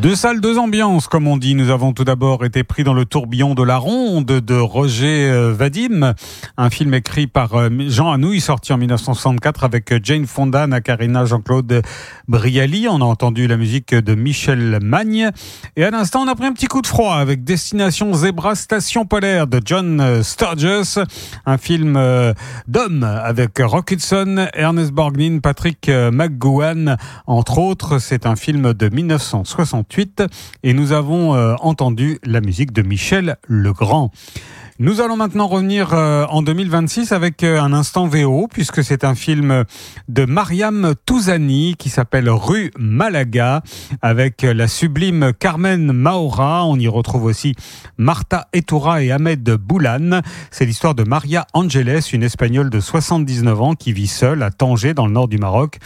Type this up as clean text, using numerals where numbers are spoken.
Deux salles, deux ambiances, comme on dit. Nous avons tout d'abord été pris dans le tourbillon de la ronde de Roger Vadim, un film écrit par Jean Anouilh, sorti en 1964 avec Jane Fonda, Nakarina, Jean-Claude Brialy. On a entendu la musique de Michel Magne. Et à l'instant, on a pris un petit coup de froid avec Destination Zebra, Station Polaire de John Sturges, un film d'hommes avec Rock Hudson, Ernest Borgnine, Patrick McGowan, entre autres. C'est un film de 1968 et nous avons entendu la musique de Michel Legrand. Nous allons maintenant revenir en 2026 avec un instant VO, puisque c'est un film de Mariam Touzani qui s'appelle Rue Malaga, avec la sublime Carmen Maura. On y retrouve aussi Marta Etoura et Ahmed Boulan. C'est l'histoire de Maria Angeles, une Espagnole de 79 ans qui vit seule à Tanger, dans le nord du Maroc,